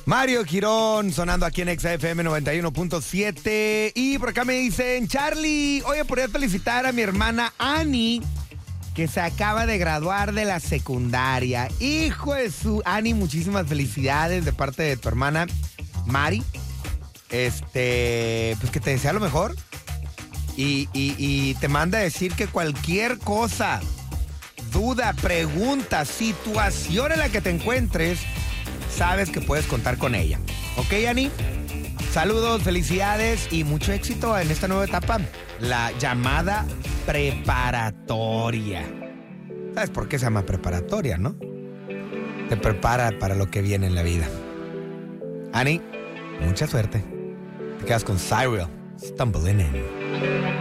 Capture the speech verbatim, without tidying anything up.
Mario Quirón sonando aquí en Exa F M noventa y uno punto siete. Y por acá me dicen, Charlie, oye, podría felicitar a mi hermana Ani, que se acaba de graduar de la secundaria. Hijo de su... Ani, muchísimas felicidades de parte de tu hermana Mari. Este, pues que te desea lo mejor. Y, y, y te manda a decir que cualquier cosa, duda, pregunta, situación en la que te encuentres, sabes que puedes contar con ella. ¿Ok, Ani? Saludos, felicidades y mucho éxito en esta nueva etapa, la llamada preparatoria. ¿Sabes por qué se llama preparatoria, no? Te prepara para lo que viene en la vida. Ani, mucha suerte. Te quedas con Cyril, Stumbling In.